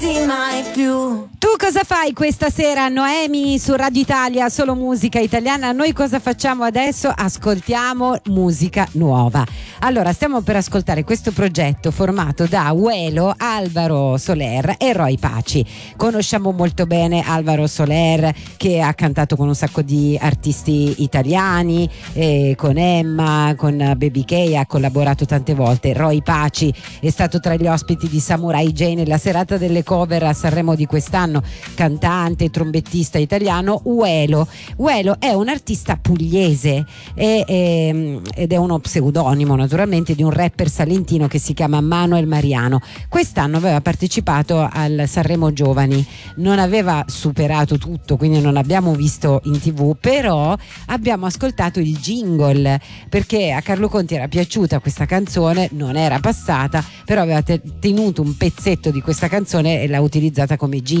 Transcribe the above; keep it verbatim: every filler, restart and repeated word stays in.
mai più. Tu cosa fai questa sera, Noemi, su Radio Italia, solo musica italiana? Noi cosa facciamo adesso? Ascoltiamo musica nuova. Allora, stiamo per ascoltare questo progetto formato da Uelo, Alvaro Soler e Roy Paci. Conosciamo molto bene Alvaro Soler, che ha cantato con un sacco di artisti italiani, eh, con Emma, con Baby K, ha collaborato tante volte. Roy Paci è stato tra gli ospiti di Samurai J nella serata delle cover a Sanremo di quest'anno, cantante, trombettista italiano. Uelo Uelo è un artista pugliese e, e, ed è uno pseudonimo naturalmente di un rapper salentino che si chiama Manuel Mariano. Quest'anno aveva partecipato al Sanremo Giovani, non aveva superato tutto, quindi non abbiamo visto in tv, però abbiamo ascoltato il jingle perché a Carlo Conti era piaciuta questa canzone, non era passata, però aveva te- tenuto un pezzetto di questa canzone e l'ha utilizzata come jingle.